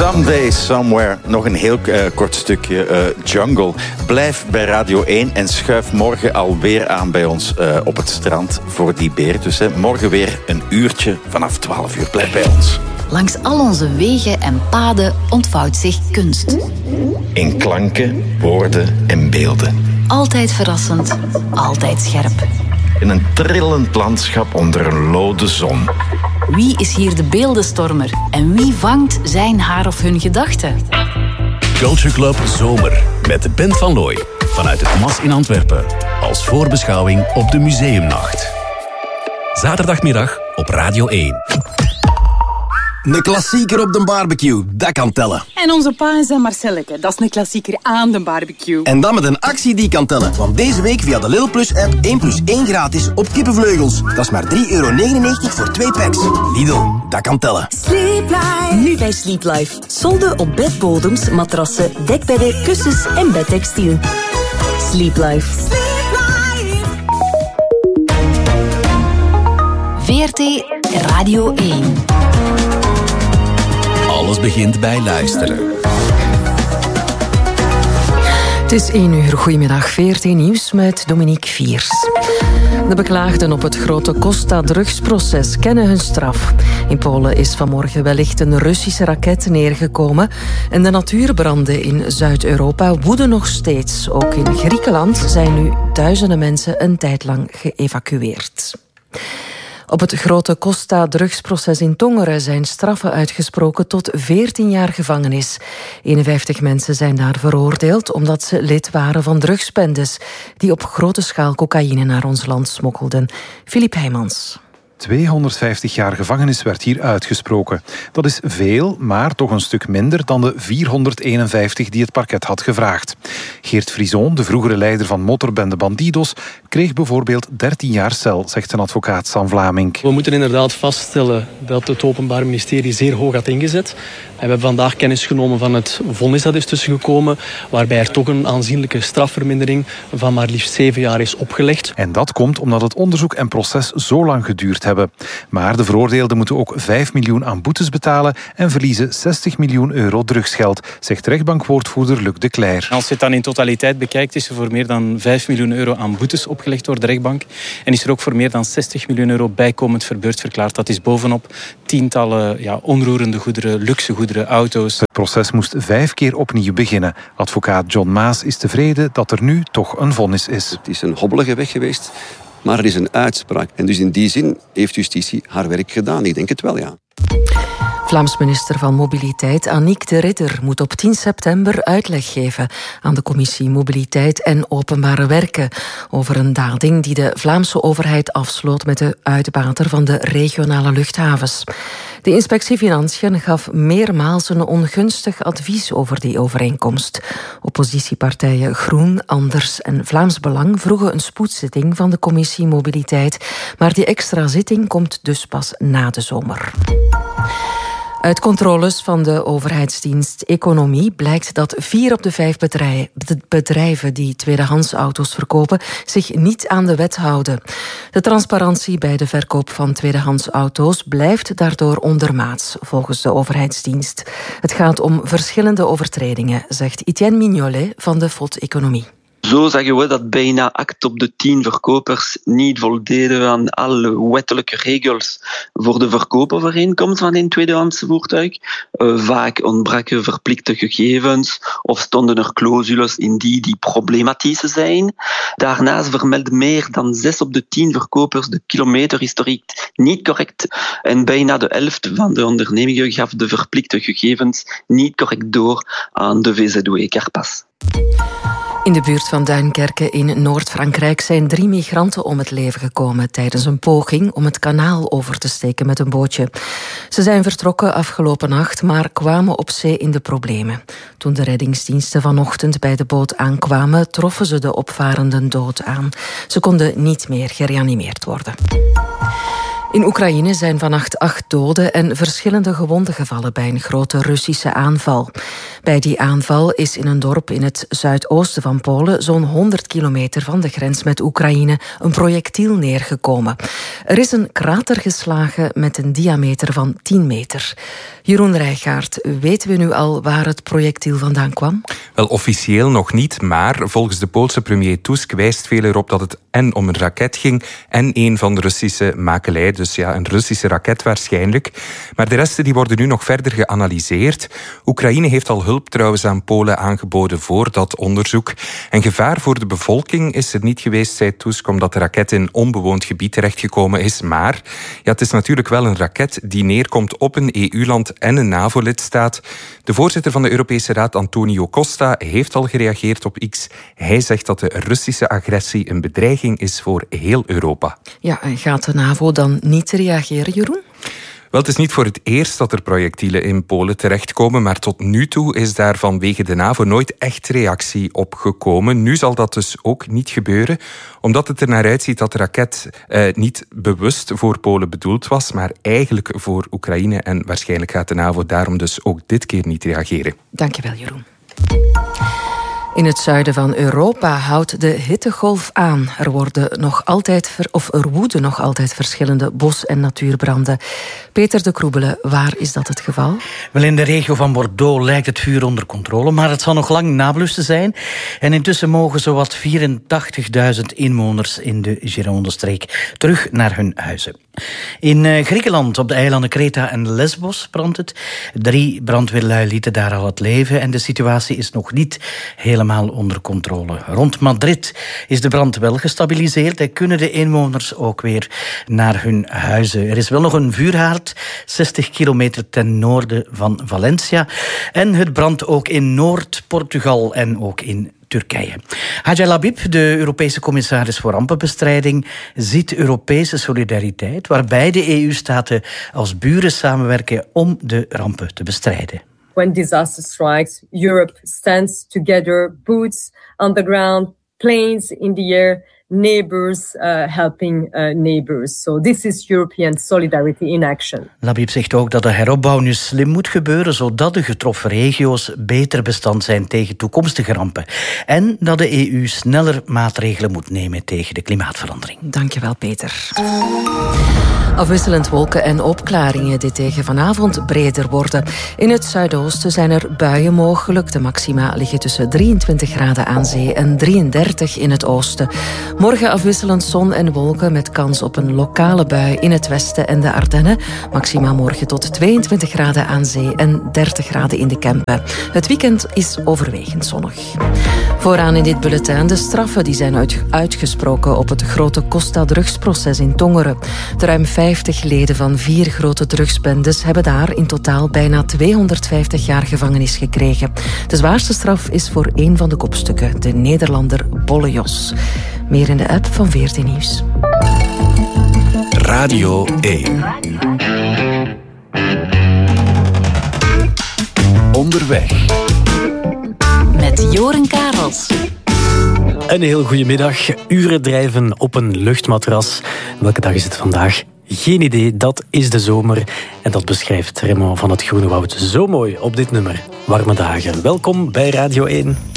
Someday, Somewhere. Nog een heel kort stukje Jungle. Blijf bij Radio 1 en schuif morgen alweer aan bij ons op het strand voor die beer. Dus morgen weer een uurtje vanaf 12 uur. Blijf bij ons. Langs al onze wegen en paden ontvouwt zich kunst. In klanken, woorden en beelden. Altijd verrassend, altijd scherp. In een trillend landschap onder een lode zon. Wie is hier de beeldenstormer en wie vangt zijn, haar of hun gedachten? Culture Club Zomer met Ben van Looy vanuit het MAS in Antwerpen als voorbeschouwing op de museumnacht. Zaterdagmiddag op Radio 1. Een klassieker op de barbecue, dat kan tellen. En onze pa en zijn Marcelleke, dat is een klassieker aan de barbecue. En dan met een actie die kan tellen. Want deze week via de Lidl Plus app 1 + 1 gratis op kippenvleugels. Dat is maar €3,99 voor 2 packs. Lidl, dat kan tellen. Sleep Life. Nu bij Sleep Life. Solden op bedbodems, matrassen, dekbedden, kussens en bedtextiel. Sleep Life. VRT Radio 1. Alles begint bij luisteren. Het is 1 uur. Goedemiddag. VRT Nieuws met Dominique Viers. De beklaagden op het grote Costa-drugsproces kennen hun straf. In Polen is vanmorgen wellicht een Russische raket neergekomen en de natuurbranden in Zuid-Europa woeden nog steeds. Ook in Griekenland zijn nu duizenden mensen een tijd lang geëvacueerd. Op het grote Costa-drugsproces in Tongeren zijn straffen uitgesproken tot 14 jaar gevangenis. 51 mensen zijn daar veroordeeld omdat ze lid waren van drugsbendes die op grote schaal cocaïne naar ons land smokkelden. Filip Heijmans. 250 jaar gevangenis werd hier uitgesproken. Dat is veel, maar toch een stuk minder dan de 451 die het parket had gevraagd. Geert Frison, de vroegere leider van motorbende Bandidos, kreeg bijvoorbeeld 13 jaar cel, zegt een advocaat Sam Vlamink. We moeten inderdaad vaststellen dat het Openbaar Ministerie zeer hoog had ingezet. En we hebben vandaag kennis genomen van het vonnis dat is tussengekomen, waarbij er toch een aanzienlijke strafvermindering van maar liefst 7 jaar is opgelegd. En dat komt omdat het onderzoek en proces zo lang geduurd hebben. Maar de veroordeelden moeten ook 5 miljoen aan boetes betalen en verliezen 60 miljoen euro drugsgeld, zegt rechtbankwoordvoerder Luc de Cler. Als je het dan in totaliteit bekijkt, is er voor meer dan 5 miljoen euro aan boetes opgelegd door de rechtbank. En is er ook voor meer dan 60 miljoen euro bijkomend verbeurd verklaard. Dat is bovenop tientallen onroerende goederen, luxe goederen, auto's. Het proces moest 5 keer opnieuw beginnen. Advocaat John Maas is tevreden dat er nu toch een vonnis is. Het is een hobbelige weg geweest, maar er is een uitspraak. En dus in die zin heeft justitie haar werk gedaan. Ik denk het wel, ja. Vlaams minister van Mobiliteit Annick de Ridder moet op 10 september uitleg geven aan de commissie Mobiliteit en Openbare Werken over een daling die de Vlaamse overheid afsloot met de uitbater van de regionale luchthavens. De inspectie Financiën gaf meermaals een ongunstig advies over die overeenkomst. Oppositiepartijen Groen, Anders en Vlaams Belang vroegen een spoedzitting van de commissie Mobiliteit, maar die extra zitting komt dus pas na de zomer. Uit controles van de overheidsdienst Economie blijkt dat 4 op de 5 bedrijven die tweedehands auto's verkopen zich niet aan de wet houden. De transparantie bij de verkoop van tweedehands auto's blijft daardoor ondermaats, volgens de overheidsdienst. Het gaat om verschillende overtredingen, zegt Etienne Mignolet van de FOD Economie. Zo zeggen we dat bijna 8 op de 10 verkopers niet voldeden aan alle wettelijke regels voor de verkoopovereenkomst van een tweedehands voertuig. Vaak ontbraken verplichte gegevens of stonden er clausules in die problematisch zijn. Daarnaast vermeldt meer dan 6 op de 10 verkopers de kilometerhistoriek niet correct. En bijna de helft van de ondernemingen gaf de verplichte gegevens niet correct door aan de VZW Carpas. In de buurt van Duinkerke in Noord-Frankrijk zijn 3 migranten om het leven gekomen tijdens een poging om het kanaal over te steken met een bootje. Ze zijn vertrokken afgelopen nacht, maar kwamen op zee in de problemen. Toen de reddingsdiensten vanochtend bij de boot aankwamen, troffen ze de opvarenden dood aan. Ze konden niet meer gereanimeerd worden. In Oekraïne zijn vannacht 8 doden en verschillende gewonden gevallen bij een grote Russische aanval. Bij die aanval is in een dorp in het zuidoosten van Polen, zo'n 100 kilometer van de grens met Oekraïne, een projectiel neergekomen. Er is een krater geslagen met een diameter van 10 meter. Jeroen Rijgaard, weten we nu al waar het projectiel vandaan kwam? Wel, officieel nog niet, maar volgens de Poolse premier Tusk wijst veel erop dat het en om een raket ging en een van de Russische makelij. Dus ja, een Russische raket waarschijnlijk. Maar de resten die worden nu nog verder geanalyseerd. Oekraïne heeft al hulp trouwens aan Polen aangeboden voor dat onderzoek. En gevaar voor de bevolking is er niet geweest, zei Tusk, omdat de raket in onbewoond gebied terechtgekomen is. Maar ja, het is natuurlijk wel een raket die neerkomt op een EU-land en een NAVO-lidstaat. De voorzitter van de Europese Raad, Antonio Costa, heeft al gereageerd op X. Hij zegt dat de Russische agressie een bedreiging is voor heel Europa. Ja, en gaat de NAVO dan niet reageren, Jeroen? Wel, het is niet voor het eerst dat er projectielen in Polen terechtkomen, maar tot nu toe is daar vanwege de NAVO nooit echt reactie op gekomen. Nu zal dat dus ook niet gebeuren, omdat het er naar uitziet dat de raket niet bewust voor Polen bedoeld was, maar eigenlijk voor Oekraïne. En waarschijnlijk gaat de NAVO daarom dus ook dit keer niet reageren. Dankjewel, Jeroen. In het zuiden van Europa houdt de hittegolf aan. Er woeden nog altijd verschillende bos- en natuurbranden. Peter de Kroebele, waar is dat het geval? Wel, in de regio van Bordeaux lijkt het vuur onder controle, maar het zal nog lang nablussen zijn. En intussen mogen zowat 84.000 inwoners in de Gironde-streek terug naar hun huizen. In Griekenland, op de eilanden Kreta en Lesbos, brandt het. 3 brandweerlui lieten daar al het leven en de situatie is nog niet helemaal onder controle. Rond Madrid is de brand wel gestabiliseerd en kunnen de inwoners ook weer naar hun huizen. Er is wel nog een vuurhaard, 60 kilometer ten noorden van Valencia. En het brandt ook in Noord-Portugal en ook in Turkije. Hadja Labib, de Europese commissaris voor rampenbestrijding, ziet Europese solidariteit, waarbij de EU-staten als buren samenwerken om de rampen te bestrijden. When disaster strikes, Europe stands together, boots on the ground, planes in the air, neighbors helping neighbors. So this is European solidarity in action. Labib zegt ook dat de heropbouw nu slim moet gebeuren, zodat de getroffen regio's beter bestand zijn tegen toekomstige rampen. En dat de EU sneller maatregelen moet nemen tegen de klimaatverandering. Dankjewel, Peter. Afwisselend wolken en opklaringen die tegen vanavond breder worden. In het zuidoosten zijn er buien mogelijk. De maxima liggen tussen 23 graden aan zee en 33 in het oosten. Morgen afwisselend zon en wolken met kans op een lokale bui in het westen en de Ardennen. Maxima morgen tot 22 graden aan zee en 30 graden in de Kempen. Het weekend is overwegend zonnig. Vooraan in dit bulletin de straffen die zijn uitgesproken op het grote Costa-drugsproces in Tongeren. De ruim 50 leden van 4 grote drugsbendes hebben daar in totaal bijna 250 jaar gevangenis gekregen. De zwaarste straf is voor één van de kopstukken, de Nederlander Bolle Jos. Meer in de app van VRT Nieuws. Radio 1. Onderweg. Met Joren Karels. Een heel goede middag. Uren drijven op een luchtmatras. Welke dag is het vandaag? Geen idee, dat is de zomer. En dat beschrijft Raymond van het Groene Woud zo mooi op dit nummer. Warme dagen. Welkom bij Radio 1.